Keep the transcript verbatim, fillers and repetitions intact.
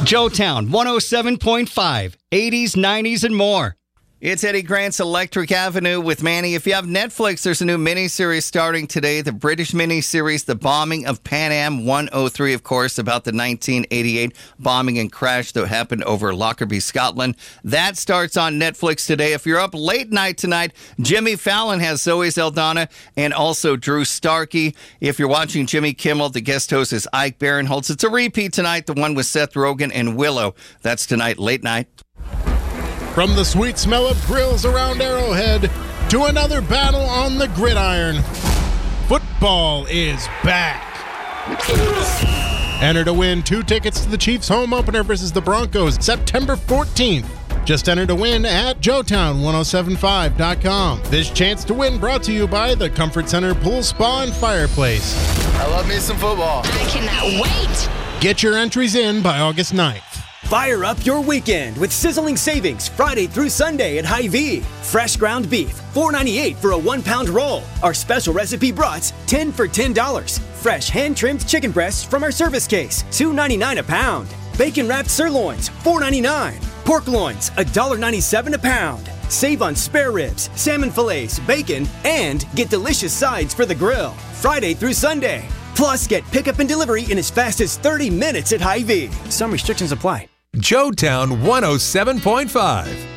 Joetown one oh seven point five, eighties, nineties, and more. It's Eddie Grant's Electric Avenue with Manny. If you have Netflix, there's a new miniseries starting today, the British miniseries, The Bombing of Pan Am one oh three, of course, about the nineteen eighty-eight bombing and crash that happened over Lockerbie, Scotland. That starts on Netflix today. If you're up late night tonight, Jimmy Fallon has Zoe Saldana and also Drew Starkey. If you're watching Jimmy Kimmel, the guest host is Ike Barinholtz. It's a repeat tonight, the one with Seth Rogen and Willow. That's tonight, late night. From the sweet smell of grills around Arrowhead to another battle on the gridiron, football is back. Enter to win two tickets to the Chiefs home opener versus the Broncos September fourteenth. Just enter to win at joetown ten seventy-five dot com. This chance to win brought to you by the Comfort Center Pool Spa and Fireplace. I love me some football. I cannot wait. Get your entries in by August ninth. Fire up your weekend with sizzling savings Friday through Sunday at Hy-Vee. Fresh ground beef, four ninety-eight for a one-pound roll. Our special recipe brats, ten for ten dollars. Fresh hand-trimmed chicken breasts from our service case, two ninety-nine a pound. Bacon-wrapped sirloins, four ninety-nine. Pork loins, one ninety-seven a pound. Save on spare ribs, salmon fillets, bacon, and get delicious sides for the grill. Friday through Sunday. Plus, get pickup and delivery in as fast as thirty minutes at Hy-Vee. Some restrictions apply. Joetown one oh seven point five.